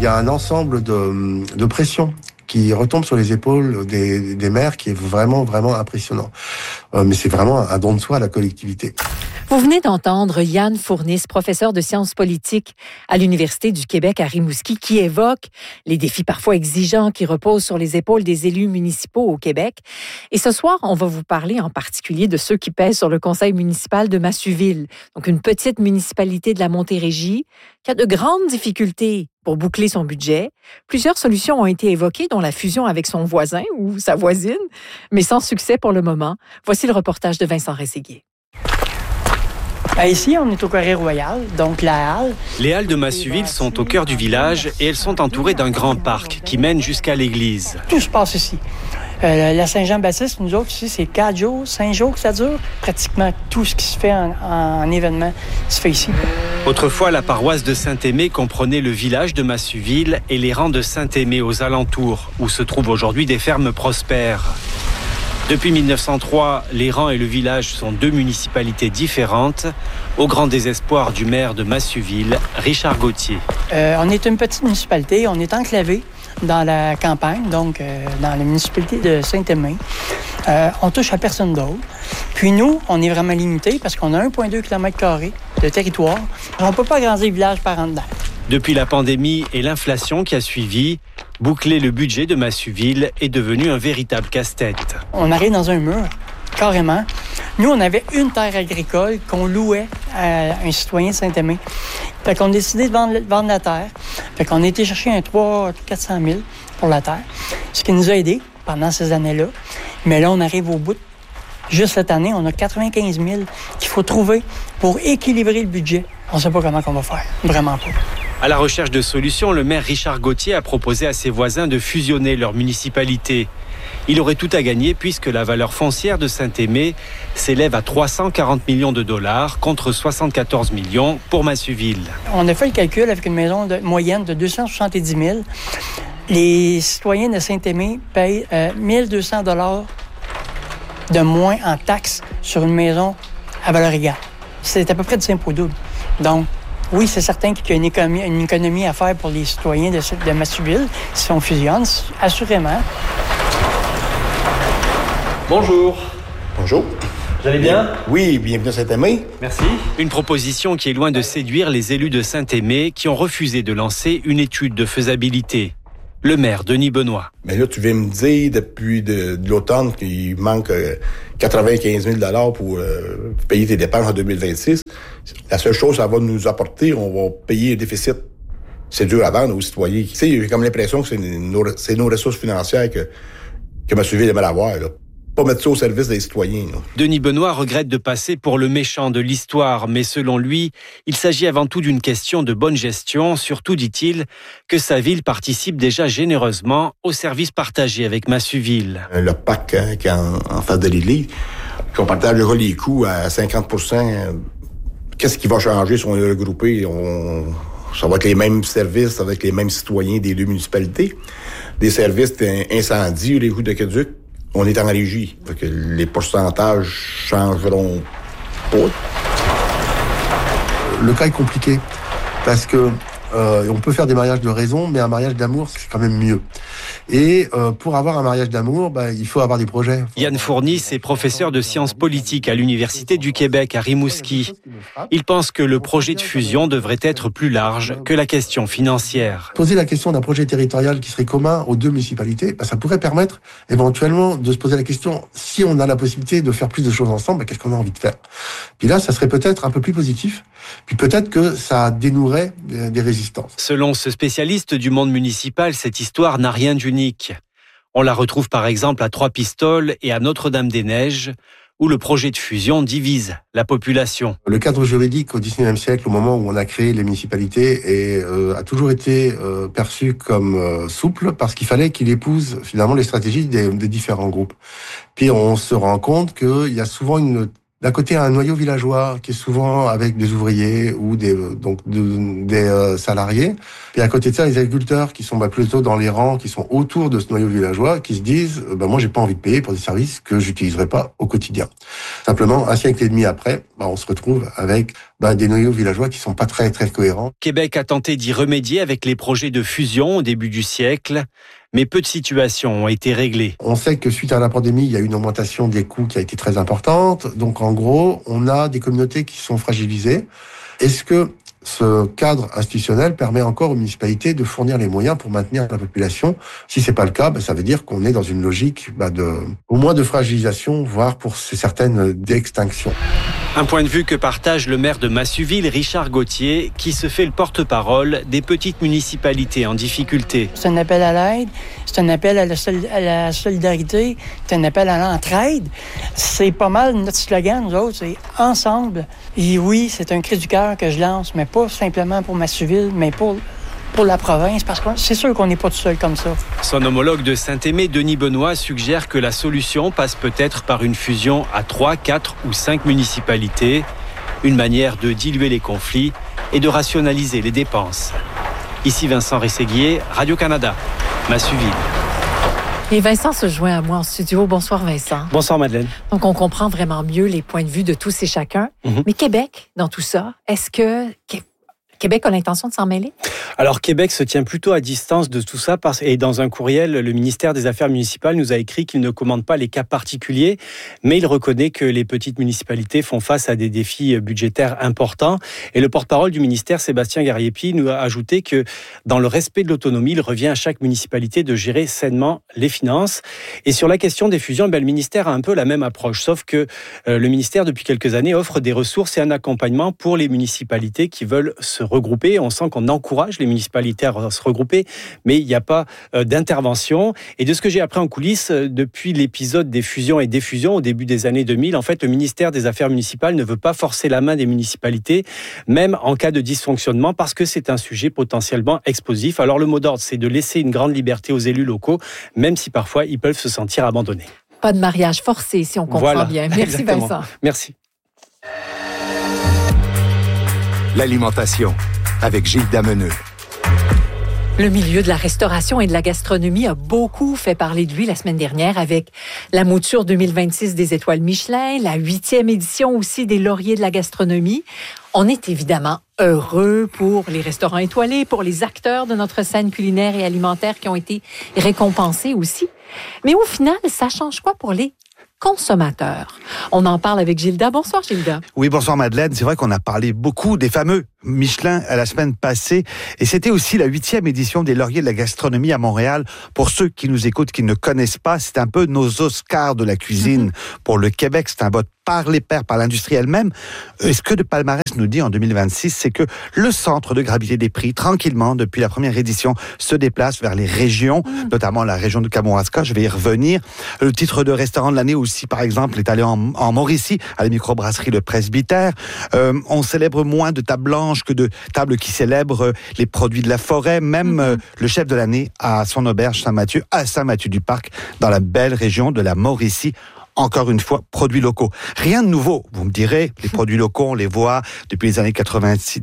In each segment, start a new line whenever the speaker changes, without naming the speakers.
y a un ensemble de pressions qui retombe sur les épaules des maires, qui est vraiment, vraiment impressionnant. Mais c'est vraiment un don de soi à la collectivité.
Vous venez d'entendre Yann Fournis, professeur de sciences politiques à l'Université du Québec à Rimouski, qui évoque les défis parfois exigeants qui reposent sur les épaules des élus municipaux au Québec. Et ce soir, on va vous parler en particulier de ceux qui pèsent sur le conseil municipal de Massuville, donc une petite municipalité de la Montérégie qui a de grandes difficultés pour boucler son budget. Plusieurs solutions ont été évoquées, dont la fusion avec son voisin ou sa voisine, mais sans succès pour le moment. Voici le reportage de Vincent Rességuier.
Ici, on est au Carré Royal, donc la halle.
Les halles de Massuville sont au cœur du village et elles sont entourées d'un grand parc qui mène jusqu'à l'église.
Tout se passe ici. La Saint-Jean-Baptiste, nous autres, ici, c'est 4 jours, 5 jours que ça dure. Pratiquement tout ce qui se fait en événement se fait ici.
Autrefois, la paroisse de Saint-Aimé comprenait le village de Massuville et les rangs de Saint-Aimé aux alentours, où se trouvent aujourd'hui des fermes prospères. Depuis 1903, les rangs et le village sont deux municipalités différentes, au grand désespoir du maire de Massuville, Richard Gauthier.
On est une petite municipalité, on est enclavé dans la campagne, donc dans la municipalité de Saint-Aimé. On touche à personne d'autre. Puis nous, on est vraiment limité parce qu'on a 1,2 km² de territoire. On ne peut pas agrandir le village par en dedans.
Depuis la pandémie et l'inflation qui a suivi, boucler le budget de Massuville est devenu un véritable casse-tête.
On arrive dans un mur, carrément. Nous, on avait une terre agricole qu'on louait à un citoyen de Saint-Aimé. Fait qu'on a décidé de vendre la terre. Fait qu'on a été chercher un 400 000 pour la terre, ce qui nous a aidés pendant ces années-là. Mais là, on arrive au bout. Juste cette année, on a 95 000 qu'il faut trouver pour équilibrer le budget. On ne sait pas comment on va faire. Vraiment pas.
À la recherche de solutions, le maire Richard Gauthier a proposé à ses voisins de fusionner leur municipalité. Il aurait tout à gagner puisque la valeur foncière de Saint-Aimé s'élève à 340 millions de dollars contre 74 millions pour Massuville.
On a fait le calcul avec une maison moyenne de 270 000. Les citoyens de Saint-Aimé payent 1 200 $ de moins en taxes sur une maison à valeur égale. C'est à peu près de 5 pour double. Donc, oui, c'est certain qu'il y a une économie à faire pour les citoyens de Massuville si on fusionne, assurément.
Bonjour.
Bonjour.
Vous allez bien?
Oui, bienvenue à Saint-Aimé.
Merci.
Une proposition qui est loin de séduire les élus de Saint-Aimé qui ont refusé de lancer une étude de faisabilité. Le maire, Denis Benoît.
Mais là, tu viens me dire depuis de l'automne qu'il manque 95 000 $ pour payer tes dépenses en 2026. La seule chose que ça va nous apporter, on va payer un déficit. C'est dur à vendre aux citoyens. Tu sais, j'ai comme l'impression que c'est nos ressources financières que Massuville aimerait avoir, là. Pas mettre ça au service des citoyens. Là.
Denis Benoît regrette de passer pour le méchant de l'histoire, mais selon lui, il s'agit avant tout d'une question de bonne gestion, surtout, dit-il, que sa ville participe déjà généreusement au service partagé avec Massuville.
Le PAC qui est en face de l'Église, qu'on partagera les coûts à 50 %. Qu'est-ce qui va changer si on est regroupé? Ça va être les mêmes services avec les mêmes citoyens des deux municipalités. Des services d'incendie, les coûts d'aqueduc. On est en régie. Fait que les pourcentages changeront pas.
Le cas est compliqué parce que on peut faire des mariages de raison, mais un mariage d'amour, c'est quand même mieux. Et pour avoir un mariage d'amour, il faut avoir des projets.
Yann Fournis est professeur de sciences politiques à l'Université du Québec à Rimouski. Il pense que le projet de fusion devrait être plus large que la question financière.
Poser la question d'un projet territorial qui serait commun aux deux municipalités, ça pourrait permettre éventuellement de se poser la question, si on a la possibilité de faire plus de choses ensemble, qu'est-ce qu'on a envie de faire? Puis là, ça serait peut-être un peu plus positif, puis peut-être que ça dénouerait des résistances.
Selon ce spécialiste du monde municipal, cette histoire n'a rien d'unique. On la retrouve par exemple à Trois-Pistoles et à Notre-Dame-des-Neiges, où le projet de fusion divise la population.
Le cadre juridique au XIXe siècle, au moment où on a créé les municipalités, a toujours été perçu comme souple parce qu'il fallait qu'il épouse finalement les stratégies des différents groupes. Puis on se rend compte qu'il y a souvent une D'un côté, un noyau villageois qui est souvent avec des ouvriers ou des salariés. Et à côté de ça, les agriculteurs qui sont plutôt dans les rangs, qui sont autour de ce noyau villageois, qui se disent moi, j'ai pas envie de payer pour des services que j'utiliserai pas au quotidien. Simplement, un siècle et demi après, on se retrouve avec des noyaux villageois qui sont pas très très cohérents.
Québec a tenté d'y remédier avec les projets de fusion au début du siècle, mais peu de situations ont été réglées.
On sait que suite à la pandémie, il y a eu une augmentation des coûts qui a été très importante. Donc en gros, on a des communautés qui sont fragilisées. Est-ce que ce cadre institutionnel permet encore aux municipalités de fournir les moyens pour maintenir la population? Si c'est pas le cas, ça veut dire qu'on est dans une logique au moins de fragilisation, voire pour certaines d'extinction.
Un point de vue que partage le maire de Massuville, Richard Gauthier, qui se fait le porte-parole des petites municipalités en difficulté.
C'est un appel à l'aide, c'est un appel à la solidarité, c'est un appel à l'entraide. C'est pas mal notre slogan, nous autres, c'est « Ensemble ». Et oui, c'est un cri du cœur que je lance, mais pas simplement pour Massuville, mais pour la province, parce que c'est sûr qu'on n'est pas tout seul comme ça.
Son homologue de Saint-Aimé, Denis Benoît, suggère que la solution passe peut-être par une fusion à 3, 4 ou 5 municipalités, une manière de diluer les conflits et de rationaliser les dépenses. Ici Vincent Rességuier, Radio-Canada, Massuville.
Et Vincent se joint à moi en studio. Bonsoir Vincent.
Bonsoir Madeleine.
Donc on comprend vraiment mieux les points de vue de tous et chacun. Mais Québec, dans tout ça, est-ce que Québec a l'intention de s'en mêler?
Alors, Québec se tient plutôt à distance de tout ça et dans un courriel, le ministère des Affaires municipales nous a écrit qu'il ne commande pas les cas particuliers, mais il reconnaît que les petites municipalités font face à des défis budgétaires importants. Et le porte-parole du ministère, Sébastien Gariepi, nous a ajouté que dans le respect de l'autonomie, il revient à chaque municipalité de gérer sainement les finances. Et sur la question des fusions, le ministère a un peu la même approche, sauf que le ministère, depuis quelques années, offre des ressources et un accompagnement pour les municipalités qui veulent se regrouper. On sent qu'on encourage les municipalités à se regrouper, mais il n'y a pas d'intervention. Et de ce que j'ai appris en coulisses, depuis l'épisode des fusions et défusions au début des années 2000, en fait, le ministère des Affaires municipales ne veut pas forcer la main des municipalités, même en cas de dysfonctionnement, parce que c'est un sujet potentiellement explosif. Alors le mot d'ordre, c'est de laisser une grande liberté aux élus locaux, même si parfois ils peuvent se sentir abandonnés.
Pas de mariage forcé, si on comprend bien. Merci
exactement.
Vincent.
Merci.
L'alimentation, avec Gilles Dameneux.
Le milieu de la restauration et de la gastronomie a beaucoup fait parler de lui la semaine dernière avec la mouture 2026 des étoiles Michelin, la 8e édition aussi des lauriers de la gastronomie. On est évidemment heureux pour les restaurants étoilés, pour les acteurs de notre scène culinaire et alimentaire qui ont été récompensés aussi. Mais au final, ça change quoi pour les consommateurs? On en parle avec Gilda. Bonsoir Gilda.
Oui, bonsoir Madeleine. C'est vrai qu'on a parlé beaucoup des fameux Michelin à la semaine passée et c'était aussi la 8e édition des lauriers de la gastronomie à Montréal. Pour ceux qui nous écoutent, qui ne connaissent pas, c'est un peu nos Oscars de la cuisine pour le Québec. C'est un vote par les pairs, par l'industrie elle-même. Et ce que le palmarès nous dit en 2026, c'est que le centre de gravité des prix, tranquillement, depuis la première édition, se déplace vers les régions, notamment la région de Kamouraska. Je vais y revenir. Le titre de restaurant de l'année aussi, par exemple, est allé en Mauricie, à la microbrasserie Le Presbytère. On célèbre moins de tables blanches que de tables qui célèbrent les produits de la forêt. Même le chef de l'année à son auberge Saint-Mathieu, à Saint-Mathieu-du-Parc, dans la belle région de la Mauricie. Encore une fois, produits locaux. Rien de nouveau, vous me direz, les produits locaux, on les voit depuis les années 90,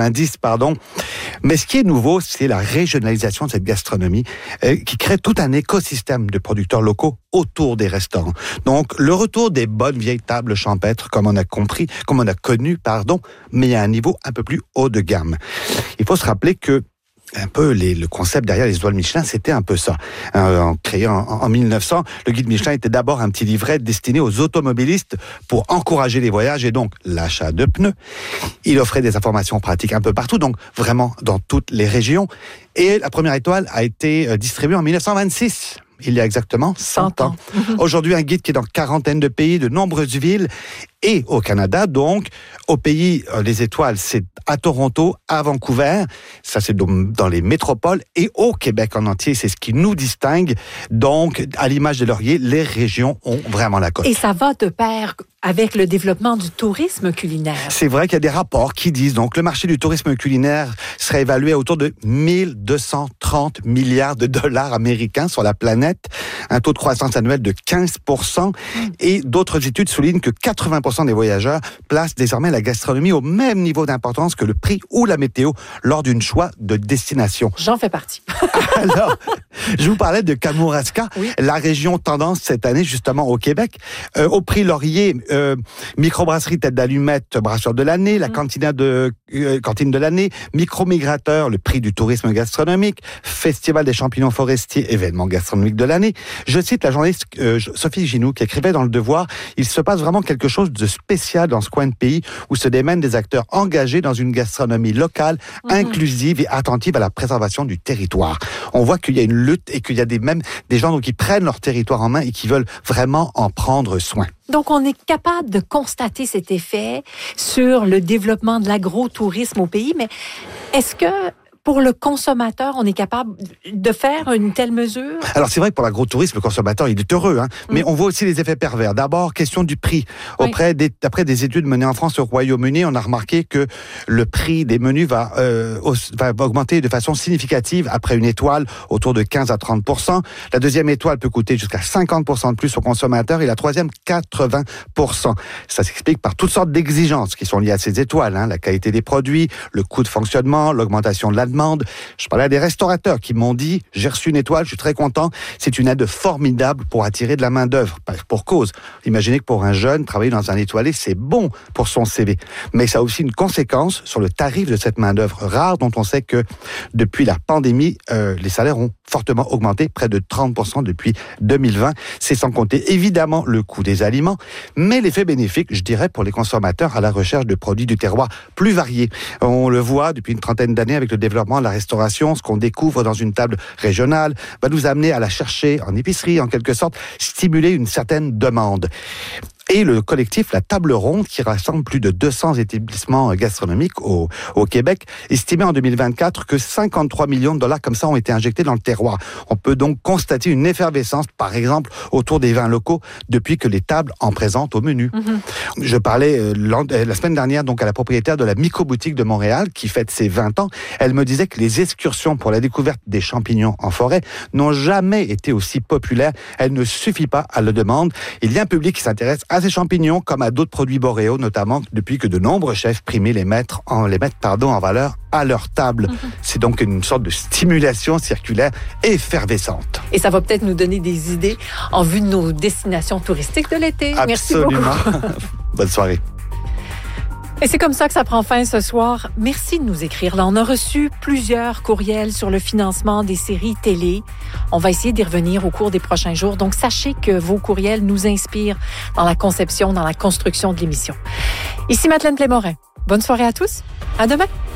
Mais ce qui est nouveau, c'est la régionalisation de cette gastronomie qui crée tout un écosystème de producteurs locaux autour des restaurants. Donc, le retour des bonnes vieilles tables champêtres, comme on a connu, mais à un niveau un peu plus haut de gamme. Il faut se rappeler que un peu le concept derrière les étoiles Michelin, c'était un peu ça. Créé en 1900, le guide Michelin était d'abord un petit livret destiné aux automobilistes pour encourager les voyages et donc l'achat de pneus. Il offrait des informations pratiques un peu partout, donc vraiment dans toutes les régions. Et la première étoile a été distribuée en 1926. Il y a exactement 100 ans. Aujourd'hui, un guide qui est dans quarantaine de pays, de nombreuses villes, et au Canada, donc, au pays, les étoiles, c'est à Toronto, à Vancouver, ça c'est dans les métropoles, et au Québec en entier, c'est ce qui nous distingue. Donc, à l'image des lauriers, les régions ont vraiment la cote.
Et ça va de pair avec le développement du tourisme culinaire.
C'est vrai qu'il y a des rapports qui disent donc le marché du tourisme culinaire serait évalué à autour de 1230 milliards de dollars américains sur la planète, un taux de croissance annuel de 15%, et d'autres études soulignent que 80% des voyageurs placent désormais la gastronomie au même niveau d'importance que le prix ou la météo lors d'une choix de destination.
J'en fais partie.
Alors, je vous parlais de Kamouraska, la région tendance cette année justement au Québec. Au prix Laurier, microbrasserie tête d'allumette, brasseur de l'année, la cantine de l'année, micromigrateur, le prix du tourisme gastronomique, festival des champignons forestiers, événement gastronomique de l'année. Je cite la journaliste Sophie Ginoux qui écrivait dans Le Devoir, il se passe vraiment quelque chose de spécial dans ce coin de pays où se démènent des acteurs engagés dans une gastronomie locale, inclusive et attentive à la préservation du territoire. On voit qu'il y a une lutte et qu'il y a même des gens qui prennent leur territoire en main et qui veulent vraiment en prendre soin.
Donc, on est capable de constater cet effet sur le développement de l'agrotourisme au pays, mais est-ce que pour le consommateur, on est capable de faire une telle mesure? Alors,
c'est vrai que pour l'agrotourisme, le consommateur, il est heureux, mais on voit aussi les effets pervers. D'abord, question du prix. D'après des études menées en France au Royaume-Uni, on a remarqué que le prix des menus va augmenter de façon significative après une étoile, autour de 15 à 30%. La deuxième étoile peut coûter jusqu'à 50% de plus au consommateur et la troisième, 80%. Ça s'explique par toutes sortes d'exigences qui sont liées à ces étoiles, la qualité des produits, le coût de fonctionnement, l'augmentation de la demande. Je parlais à des restaurateurs qui m'ont dit « J'ai reçu une étoile, je suis très content. C'est une aide formidable pour attirer de la main-d'œuvre. » Pour cause. Imaginez que pour un jeune, travailler dans un étoilé, c'est bon pour son CV. Mais ça a aussi une conséquence sur le tarif de cette main-d'œuvre rare dont on sait que depuis la pandémie, les salaires ont fortement augmenté, près de 30% depuis 2020. C'est sans compter évidemment le coût des aliments, mais l'effet bénéfique, je dirais, pour les consommateurs à la recherche de produits du terroir plus variés. On le voit depuis une trentaine d'années avec le développement de la restauration, ce qu'on découvre dans une table régionale va nous amener à la chercher en épicerie, en quelque sorte, stimuler une certaine demande. Et le collectif La Table Ronde, qui rassemble plus de 200 établissements gastronomiques au Québec, estimait en 2024 que 53 millions de dollars comme ça ont été injectés dans le terroir. On peut donc constater une effervescence, par exemple, autour des vins locaux, depuis que les tables en présentent au menu. Je parlais la semaine dernière donc à la propriétaire de la Myco-boutique de Montréal, qui fête ses 20 ans. Elle me disait que les excursions pour la découverte des champignons en forêt n'ont jamais été aussi populaires. Elle ne suffit pas à la demande. Il y a un public qui s'intéresse à ces champignons comme à d'autres produits boréaux, notamment depuis que de nombreux chefs primaient les mettent en valeur à leur table. C'est donc une sorte de stimulation circulaire effervescente.
Et ça va peut-être nous donner des idées en vue de nos destinations touristiques de l'été.
Absolument.
Merci beaucoup.
Bonne soirée.
Et c'est comme ça que ça prend fin ce soir. Merci de nous écrire. Là, on a reçu plusieurs courriels sur le financement des séries télé. On va essayer d'y revenir au cours des prochains jours. Donc, sachez que vos courriels nous inspirent dans la conception, dans la construction de l'émission. Ici Madeleine Plémorin. Bonne soirée à tous. À demain.